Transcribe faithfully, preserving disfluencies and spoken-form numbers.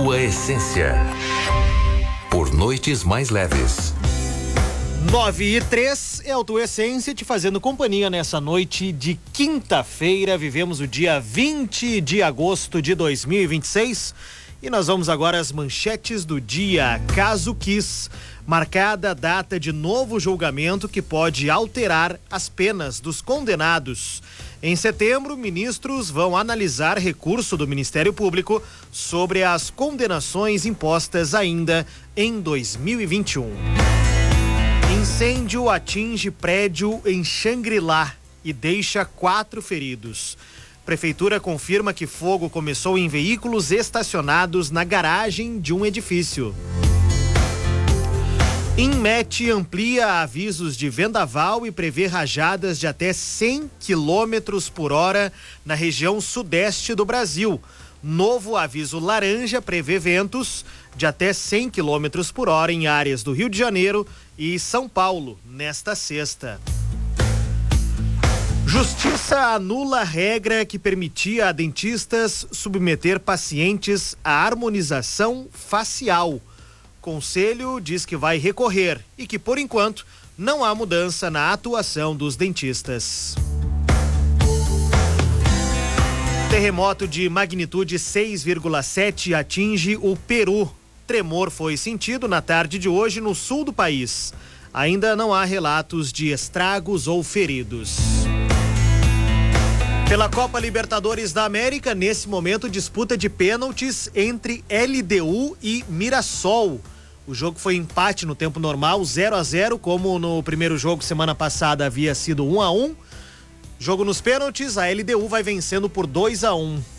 Tua essência. Por noites mais leves. nove e três é o Tua Essência te fazendo companhia nessa noite de quinta-feira. Vivemos o dia vinte de agosto de dois mil e vinte e seis e nós vamos agora às manchetes do dia. Caso Kiss, marcada a data de novo julgamento que pode alterar as penas dos condenados. Em setembro, ministros vão analisar recurso do Ministério Público sobre as condenações impostas ainda em dois mil e vinte e um. Incêndio atinge prédio em Xangri-Lá e deixa quatro feridos. Prefeitura confirma que fogo começou em veículos estacionados na garagem de um edifício. Inmet amplia avisos de vendaval e prevê rajadas de até cem quilômetros por hora na região sudeste do Brasil. Novo aviso laranja prevê ventos de até cem quilômetros por hora em áreas do Rio de Janeiro e São Paulo nesta sexta. Justiça anula regra que permitia a dentistas submeter pacientes à harmonização facial. Conselho diz que vai recorrer e que, por enquanto, não há mudança na atuação dos dentistas. Terremoto de magnitude seis vírgula sete atinge o Peru. Tremor foi sentido na tarde de hoje no sul do país. Ainda não há relatos de estragos ou feridos. Pela Copa Libertadores da América, nesse momento, disputa de pênaltis entre L D U e Mirassol. O jogo foi empate no tempo normal, zero a zero, como no primeiro jogo semana passada havia sido um a um. Jogo nos pênaltis, a L D U vai vencendo por dois a um.